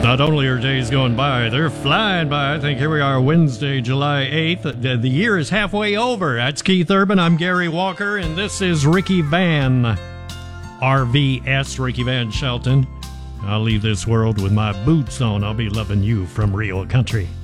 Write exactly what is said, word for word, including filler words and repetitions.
Not only are days going by, they're flying by. I think here we are, Wednesday, July eighth. The, the year is halfway over. That's Keith Urban. I'm Gary Walker, and this is Ricky Van, R V S, Ricky Van Shelton. I'll leave this world with my boots on. I'll be loving you from real country.